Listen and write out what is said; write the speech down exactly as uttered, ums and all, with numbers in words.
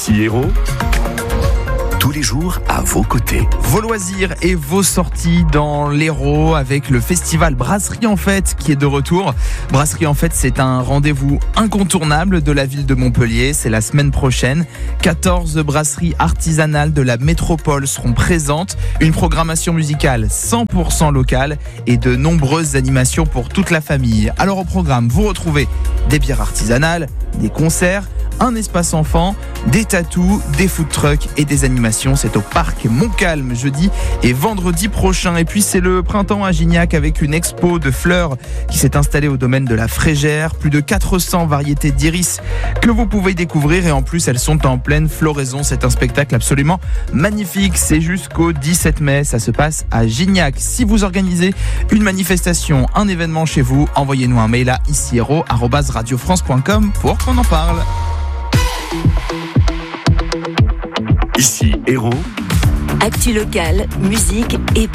Ici Hérault, tous les jours à vos côtés. Vos loisirs et vos sorties dans l'Hérault avec le festival Brasserie en Fête qui est de retour. Brasserie en Fête, c'est un rendez-vous incontournable de la ville de Montpellier. C'est la semaine prochaine. quatorze brasseries artisanales de la métropole seront présentes. Une programmation musicale cent pour cent locale et de nombreuses animations pour toute la famille. Alors au programme, vous retrouvez des bières artisanales, des concerts, un espace enfant, des tatous, des food trucks et des animations. C'est au parc Montcalm jeudi et vendredi prochain. Et puis c'est le printemps à Gignac avec une expo de fleurs qui s'est installée au domaine de la Frégère. Plus de quatre cents variétés d'iris que vous pouvez découvrir et en plus elles sont en pleine floraison. C'est un spectacle absolument magnifique. C'est jusqu'au dix-sept mai. Ça se passe à Gignac. Si vous organisez une manifestation, un événement chez vous, envoyez-nous un mail à ici hérault arobase radio france point com pour qu'on en parle. Ici Hérault, actu locale, musique et